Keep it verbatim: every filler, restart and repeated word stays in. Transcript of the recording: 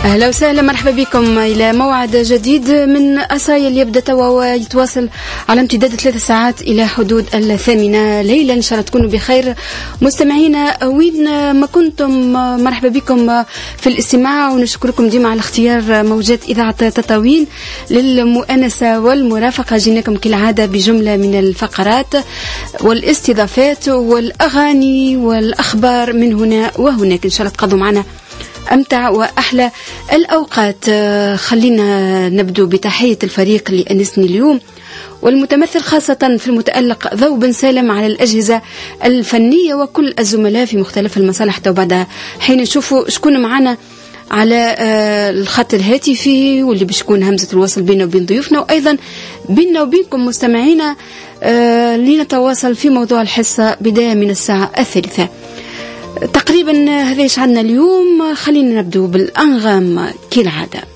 أهلا وسهلا، مرحبا بكم إلى موعد جديد من أصايل يبدأ توا ويتواصل على امتداد ثلاث ساعات إلى حدود الثامنة ليلا. إن شاء الله تكونوا بخير مستمعينا وين ما كنتم. مرحبا بكم في الاستماع ونشكركم ديما على اختيار موجات إذاعة تطاوين للمؤانسة والمرافقة. جيناكم كالعادة بجملة من الفقرات والاستضافات والأغاني والأخبار من هنا وهناك. إن شاء الله تقضوا معنا أمتع وأحلى الأوقات. خلينا نبدو بتحية الفريق اللي أنسني اليوم والمتمثل خاصة في المتألق ذو بن سالم على الأجهزة الفنية وكل الزملاء في مختلف المصالح. وبعدها حين نشوفوا شكون معنا على الخط الهاتفي واللي بيشكون همزة الوصل بيننا وبين ضيوفنا وأيضا بيننا وبينكم مستمعينا لنتواصل في موضوع الحصة بداية من الساعة الثالثة تقريبا. هذا يشعلنا اليوم. خلينا نبدو بالأنغام كالعادة.